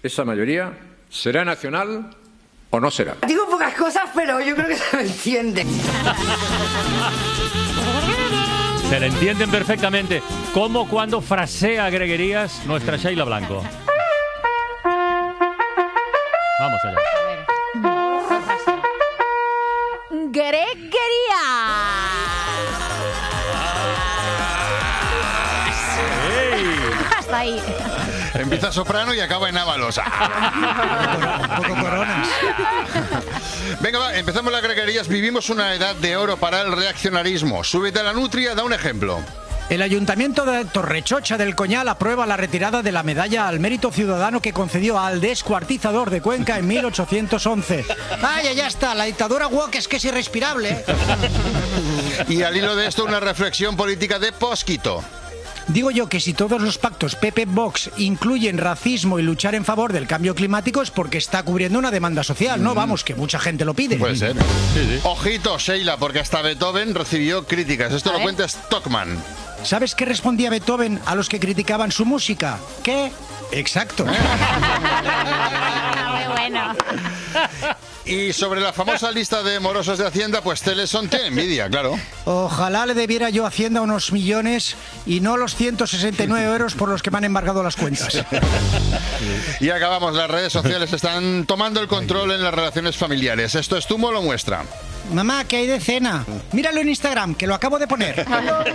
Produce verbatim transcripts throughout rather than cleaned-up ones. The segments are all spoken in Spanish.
esa mayoría será nacional o no será. Digo pocas cosas, pero yo creo que se me entiende. Se le entienden perfectamente. Como cuando frasea greguerías nuestra Sheila Blanco. Vamos allá. Greguería. Hasta ahí. Empieza soprano y acaba en Ábalos. Un poco coronas. Venga, va, empezamos las greguerías. Vivimos una edad de oro para el reaccionarismo. Súbete a la nutria, da un ejemplo. El Ayuntamiento de Torrechocha del Coñal aprueba la retirada de la medalla al mérito ciudadano que concedió al descuartizador de Cuenca en mil ochocientos once. ¡Vaya, ya está! La dictadura woke es que es irrespirable. Y al hilo de esto, una reflexión política de Pósquito. Digo yo que si todos los pactos P P-Vox incluyen racismo y luchar en favor del cambio climático es porque está cubriendo una demanda social, ¿no? Vamos, que mucha gente lo pide. Puede ser. Sí, sí. Ojito, Sheila, porque hasta Beethoven recibió críticas. Esto lo cuenta Stockman. ¿Sabes qué respondía Beethoven a los que criticaban su música? ¿Qué? Exacto. Muy bueno. Y sobre la famosa lista de morosos de Hacienda, pues Teleson tiene envidia, claro. Ojalá le debiera yo a Hacienda unos millones y no los ciento sesenta y nueve euros por los que me han embargado las cuentas. Y acabamos, las redes sociales están tomando el control en las relaciones familiares. Esto es Tumo lo muestra. Mamá, ¿qué hay de cena? Míralo en Instagram, que lo acabo de poner.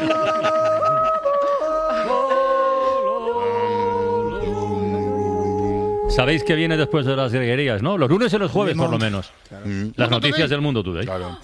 Sabéis que viene después de las greguerías, ¿no? Los lunes y los jueves, por lo menos. Claro. Las noticias del mundo today. Claro.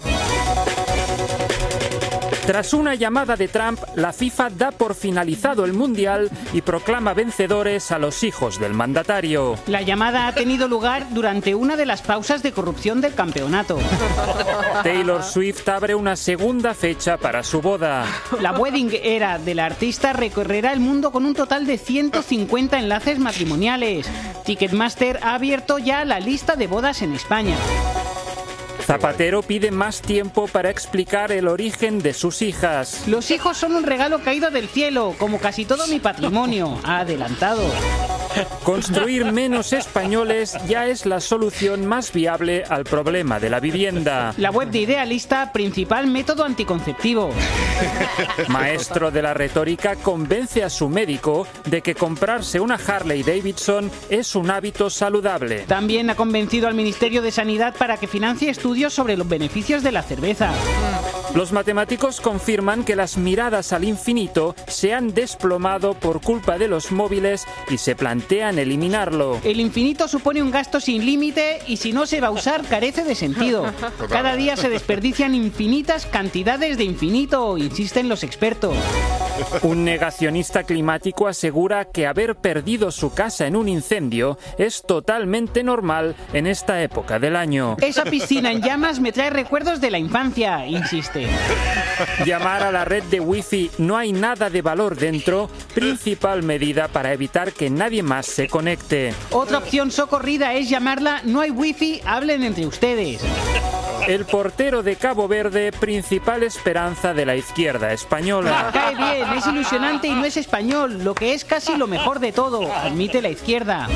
Tras una llamada de Trump, la FIFA da por finalizado el Mundial y proclama vencedores a los hijos del mandatario. La llamada ha tenido lugar durante una de las pausas de corrupción del campeonato. Taylor Swift abre una segunda fecha para su boda. La wedding era de la artista recorrerá el mundo con un total de ciento cincuenta enlaces matrimoniales. Ticketmaster ha abierto ya la lista de bodas en España. Zapatero pide más tiempo para explicar el origen de sus hijas. Los hijos son un regalo caído del cielo, como casi todo mi patrimonio, ha adelantado. Construir menos españoles ya es la solución más viable al problema de la vivienda. La web de Idealista, principal método anticonceptivo. Maestro de la retórica convence a su médico de que comprarse una Harley Davidson es un hábito saludable. También ha convencido al Ministerio de Sanidad para que financie estudios sobre los beneficios de la cerveza. Los matemáticos confirman que las miradas al infinito se han desplomado por culpa de los móviles y se plantean eliminarlo. El infinito supone un gasto sin límite y si no se va a usar carece de sentido. Cada día se desperdician infinitas cantidades de infinito, insisten los expertos. Un negacionista climático asegura que haber perdido su casa en un incendio es totalmente normal en esta época del año. Esa piscina en llamas me trae recuerdos de la infancia, insiste. Llamar a la red de wifi no hay nada de valor dentro, principal medida para evitar que nadie más se conecte. Otra opción socorrida es llamarla no hay wifi, hablen entre ustedes. El portero de Cabo Verde, principal esperanza de la izquierda española. Cae bien, es ilusionante y no es español, lo que es casi lo mejor de todo, admite la izquierda.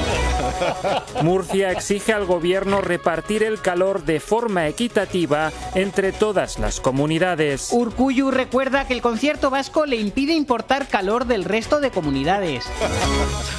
Murcia exige al gobierno repartir el calor de forma equitativa entre todas las comunidades. Urkullu recuerda que el concierto vasco le impide importar calor del resto de comunidades.